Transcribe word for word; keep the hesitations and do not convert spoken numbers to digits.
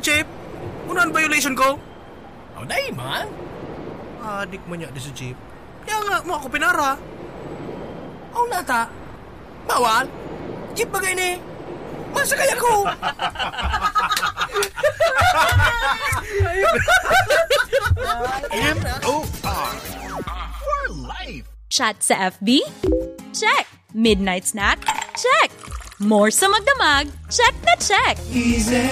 Chip? Unaan violation ko? O, dahi man. Adik mo niya di si Chip. Kaya nga, mo ako pinara. O, nata. Bawal. Jeep bagay ni. Masa kaya ko? M O R for life. Chat sa F B? Check. Midnight snack? Check. More sa magdamag? Check na check. Easy